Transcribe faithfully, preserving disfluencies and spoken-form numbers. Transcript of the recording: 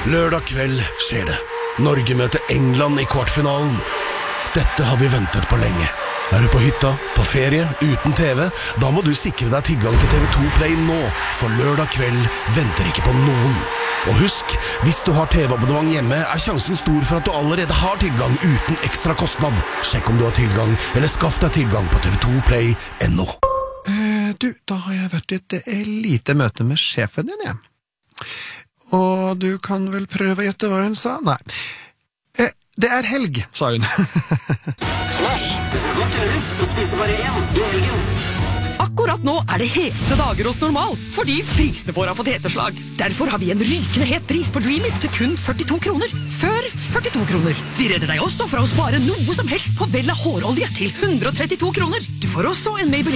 Lørdag kveld skjer det. Norge møter England i kvartfinalen. Dette har vi ventet på lenge. Er du på hytta, på ferie, uten T V? Da må du sikre deg tilgang til T V to Play nå, for lørdag kveld venter ikke på noen. Og husk, hvis du har T V-abonnement hjemme, er sjansen stor for at du allerede har tilgang uten ekstra kostnad. Sjekk om du har tilgang, eller skaff deg tilgang på T V to Play punktum no. Eh, du, da har jeg vært i et eh, lite møte med sjefen din, jeg. Og du kan vel prøve å gjette hva hun sa? Nei. Eh, det er helg, sa hun. Smash! Det skal godt gjøres å spise bare én i helgen. Akkurat nå er det hete dager hos Normal, fordi prisene våre har fått heteslag. Derfor har vi en rykende het pris på Dreamies til kun førtito kroner. Før førtito kroner. Vi redder deg også fra å spare noe som helst på Vella hårolje til hundre og trettito kroner. Du får også en Maybelline